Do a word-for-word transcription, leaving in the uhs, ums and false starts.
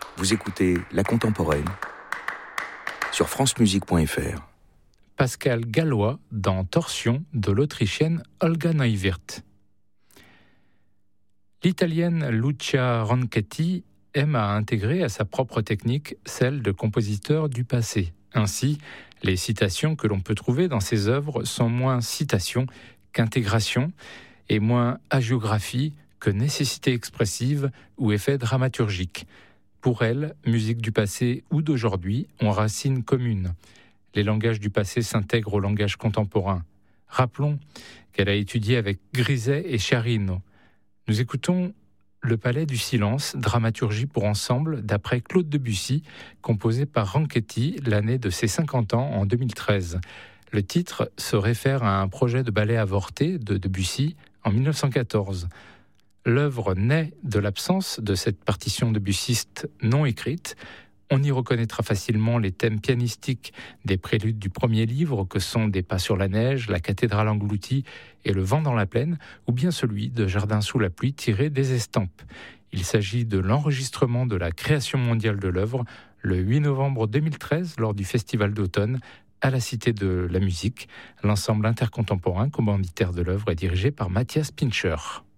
Vous écoutez La Contemporaine sur francemusique point f r. Pascal Gallois dans Torsion de l'Autrichienne Olga Neuwirth. L'Italienne Lucia Ronchetti aime à intégrer à sa propre technique celle de compositeur du passé. Ainsi, les citations que l'on peut trouver dans ses œuvres sont moins citations qu'intégration et moins hagiographie que nécessité expressive ou effet dramaturgique. Pour elle, musique du passé ou d'aujourd'hui ont racines communes. Les langages du passé s'intègrent au langage contemporain. Rappelons qu'elle a étudié avec Griset et Sciarrino. Nous écoutons Le Palais du Silence, dramaturgie pour ensemble d'après Claude Debussy, composé par Ronchetti l'année de ses cinquante ans en deux mille treize. Le titre se réfère à un projet de ballet avorté de Debussy en mille neuf cent quatorze. L'œuvre naît de l'absence de cette partition debussiste non écrite. On y reconnaîtra facilement les thèmes pianistiques des préludes du premier livre que sont Des pas sur la neige, La cathédrale engloutie et Le vent dans la plaine, ou bien celui de Jardin sous la pluie tiré des estampes. Il s'agit de l'enregistrement de la création mondiale de l'œuvre le huit novembre deux mille treize lors du Festival d'automne à la Cité de la Musique. L'ensemble intercontemporain commanditaire de l'œuvre est dirigé par Matthias Pincher.